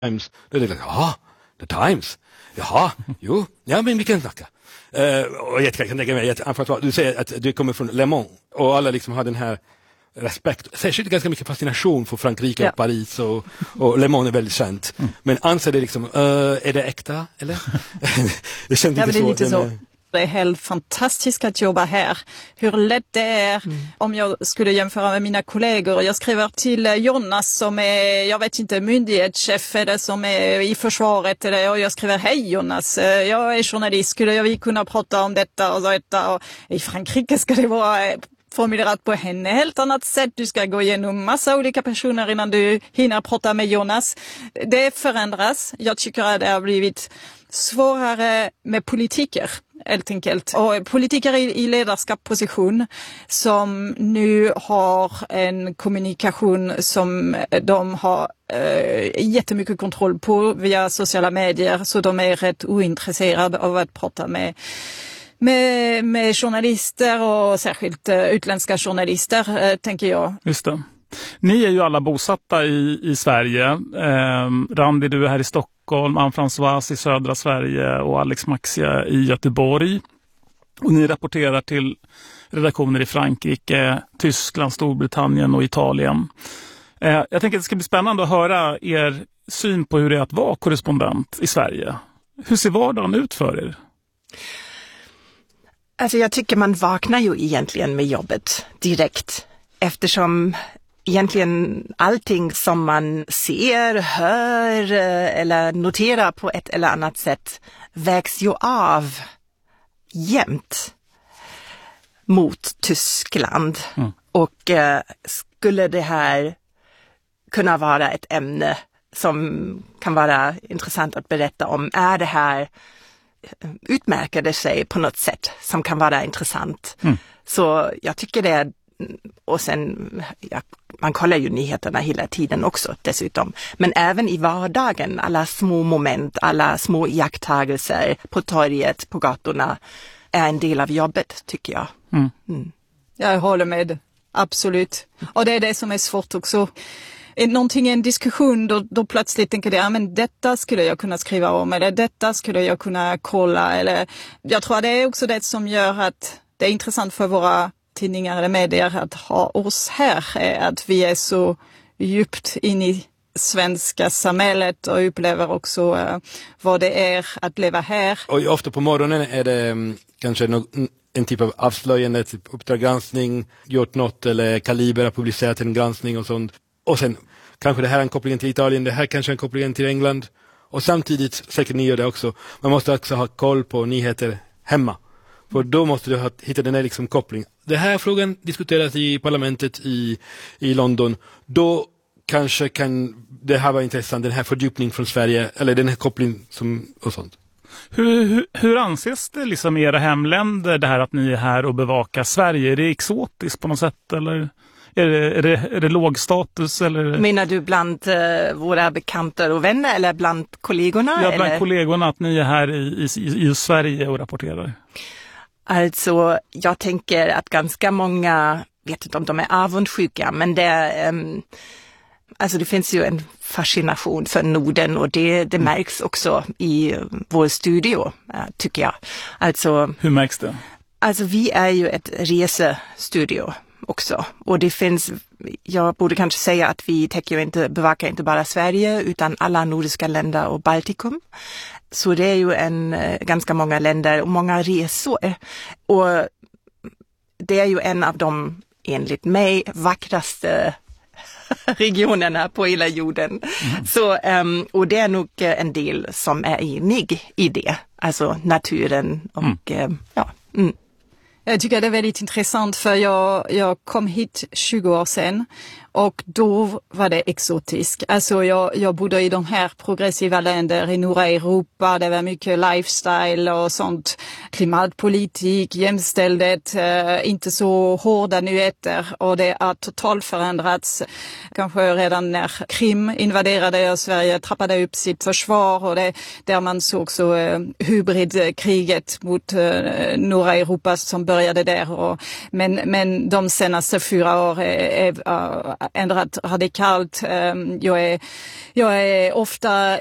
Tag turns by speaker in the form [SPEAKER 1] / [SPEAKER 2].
[SPEAKER 1] Times. Då är det liksom, ja, The Times. Jaha, jo, ja men vi kan snacka. Och jag kan tänka mig att du säger att du kommer från Le Monde och alla liksom har den här respekt, särskilt ganska mycket fascination för Frankrike och Paris och Le Monde är väldigt känt. Men anser det liksom, är det äkta eller? Det känns inte så.
[SPEAKER 2] Lite så. Det är helt fantastiskt att jobba här. Hur lätt det är om jag skulle jämföra med mina kollegor. Jag skriver till Jonas som är, jag vet inte, myndighetschef eller som är i försvaret. Och jag skriver, hej Jonas, jag är journalist. Skulle vi kunna prata om detta och detta? Och i Frankrike ska det vara formulerat på henne helt annat sätt. Du ska gå igenom massa olika personer innan du hinner prata med Jonas. Det förändras. Jag tycker att det har blivit svårare med politiker. Helt enkelt. Och politiker i ledarskapsposition som nu har en kommunikation som de har jättemycket kontroll på via sociala medier, så de är rätt ointresserade av att prata med journalister och särskilt utländska journalister, tänker jag.
[SPEAKER 3] Just det. Ni är ju alla bosatta i Sverige. Randi, du är här i Stockholm, Anne-Françoise i södra Sverige och Alex Maxia i Göteborg. Och ni rapporterar till redaktioner i Frankrike, Tyskland, Storbritannien och Italien. Jag tänker att det ska bli spännande att höra er syn på hur det är att vara korrespondent i Sverige. Hur ser vardagen ut för er?
[SPEAKER 4] Alltså jag tycker man vaknar ju egentligen med jobbet direkt, eftersom egentligen allting som man ser, hör eller noterar på ett eller annat sätt vägs ju av jämt mot Tyskland. Och skulle det här kunna vara ett ämne som kan vara intressant att berätta om, är det här, utmärker det sig på något sätt som kan vara intressant. Så jag tycker det. Och sen, man kollar ju nyheterna hela tiden också dessutom. Men även i vardagen, alla små moment, alla små iakttagelser på torget, på gatorna är en del av jobbet, tycker jag.
[SPEAKER 2] Jag håller med, absolut. Och det är det som är svårt också. Någonting i en diskussion då plötsligt tänker jag, men detta skulle jag kunna skriva om, eller detta skulle jag kunna kolla. Eller, jag tror att det är också det som gör att det är intressant för våra tidningar eller medier att ha oss här, att vi är så djupt in i svenska samhället och upplever också vad det är att leva här.
[SPEAKER 1] Och ofta på morgonen är det kanske en typ av avslöjande, typ Uppdrag granskning, gjort något, eller Kaliber har publicerat en granskning och sånt. Och sen kanske det här är en koppling till Italien, det här kanske är en koppling till England. Och samtidigt, säkert ni gör det också, man måste också ha koll på nyheter hemma. För då måste du hitta den här liksom koppling. Den här frågan diskuteras i parlamentet i London. Då kanske kan det här vara intressant, den här fördjupning från Sverige, eller den här koppling och sånt.
[SPEAKER 3] Hur anses det liksom i era hemländer, det här att ni är här och bevakar Sverige? Är det exotiskt på något sätt, eller är det låg status? Eller?
[SPEAKER 4] Menar du bland våra bekanta och vänner eller bland kollegorna?
[SPEAKER 3] Ja, bland kollegorna, att ni är här i Sverige och rapporterar.
[SPEAKER 4] Alltså, jag tänker att ganska många, vet inte om de är avundsjuka, men det finns ju en fascination för Norden, och det märks också i vår studio, tycker jag. Alltså,
[SPEAKER 3] hur märks det?
[SPEAKER 4] Alltså, vi är ju ett resestudio också, och det finns, jag borde kanske säga att vi bevakar inte bara Sverige utan alla nordiska länder och Baltikum. Så det är ju ganska många länder och många resor. Och det är ju en av de, enligt mig, vackraste regionerna på hela jorden. Så, och det är nog en del som är enig i det. Alltså naturen och
[SPEAKER 2] Jag tycker det är väldigt intressant, för jag kom hit 20 år sedan och då var det exotiskt. Alltså jag bodde i de här progressiva länder i norra Europa. Det var mycket lifestyle och sånt. Klimatpolitik, jämställdhet, inte så hårda nyheter, och det har totalt förändrats. Kanske redan när Krim invaderade och Sverige trappade upp sitt försvar, och där man såg också hybridkriget mot norra Europa som började där. Men de senaste 4 år ändrat radikalt. Jag är ofta